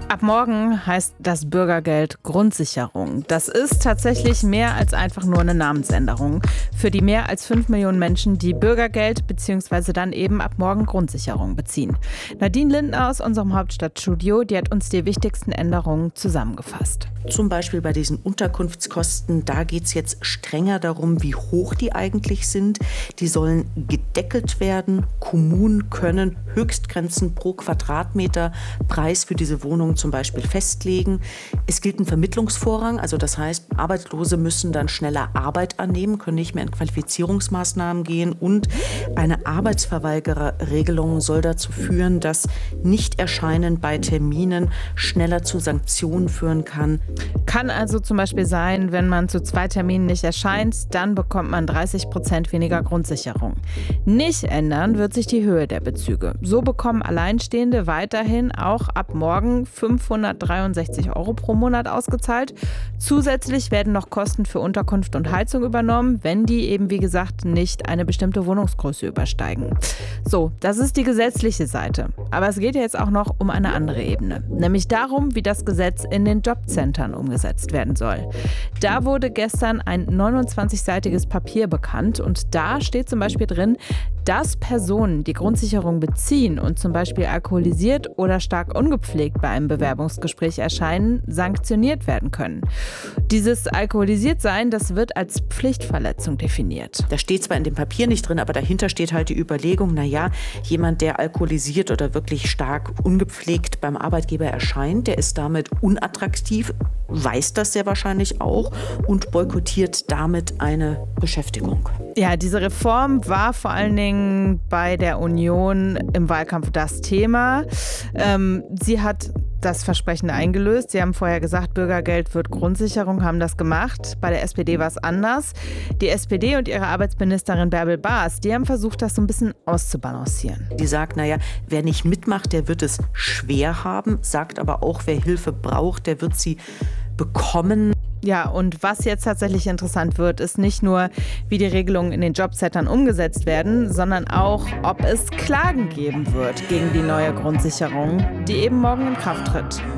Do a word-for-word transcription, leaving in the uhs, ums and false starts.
Ab morgen heißt das Bürgergeld Grundsicherung. Das ist tatsächlich mehr als einfach nur eine Namensänderung für die mehr als fünf Millionen Menschen, die Bürgergeld bzw. dann eben ab morgen Grundsicherung beziehen. Nadine Lindner aus unserem Hauptstadtstudio, die hat uns die wichtigsten Änderungen zusammengefasst. Zum Beispiel bei diesen Unterkunftskosten, da geht es jetzt strenger darum, wie hoch die eigentlich sind. Die sollen gedeckelt werden. Kommunen können Höchstgrenzen pro Quadratmeter Preis für diese Wohnung zum Beispiel festlegen. Es gilt ein Vermittlungsvorrang, also das heißt, Arbeitslose müssen dann schneller Arbeit annehmen, können nicht mehr in Qualifizierungsmaßnahmen gehen, und eine Arbeitsverweigererregelung soll dazu führen, dass Nichterscheinen bei Terminen schneller zu Sanktionen führen kann. Kann also zum Beispiel sein, wenn man zu zwei Terminen nicht erscheint, dann bekommt man dreißig Prozent weniger Grundsicherung. Nicht ändern wird sich die Höhe der Bezüge. So bekommen Alleinstehende weiterhin auch ab morgen fünfhundertdreiundsechzig Euro pro Monat ausgezahlt. Zusätzlich werden noch Kosten für Unterkunft und Heizung übernommen, wenn die eben, wie gesagt, nicht eine bestimmte Wohnungsgröße übersteigen. So, das ist die gesetzliche Seite. Aber es geht ja jetzt auch noch um eine andere Ebene, nämlich darum, wie das Gesetz in den Jobcentern umgesetzt werden soll. Da wurde gestern ein neunundzwanzigseitiges Papier bekannt und da steht zum Beispiel drin, dass Personen, die Grundsicherung beziehen und zum Beispiel alkoholisiert oder stark ungepflegt bei einem Bewerbungsgespräch erscheinen, sanktioniert werden können. Dieses Alkoholisiertsein, das wird als Pflichtverletzung definiert. Da steht zwar in dem Papier nicht drin, aber dahinter steht halt die Überlegung, naja, jemand, der alkoholisiert oder wirklich stark ungepflegt beim Arbeitgeber erscheint, der ist damit unattraktiv, weiß das sehr wahrscheinlich auch und boykottiert damit eine Beschäftigung. Ja, diese Reform war vor allen Dingen bei der Union im Wahlkampf das Thema. Ähm, sie hat das Versprechen eingelöst. Sie haben vorher gesagt, Bürgergeld wird Grundsicherung, haben das gemacht. Bei der S P D war es anders. Die S P D und ihre Arbeitsministerin Bärbel Baas, die haben versucht, das so ein bisschen auszubalancieren. Die sagt, naja, wer nicht mitmacht, der wird es schwer haben, sagt aber auch, wer Hilfe braucht, der wird sie bekommen. Ja, und was jetzt tatsächlich interessant wird, ist nicht nur, wie die Regelungen in den Jobcentern umgesetzt werden, sondern auch, ob es Klagen geben wird gegen die neue Grundsicherung, die eben morgen in Kraft tritt.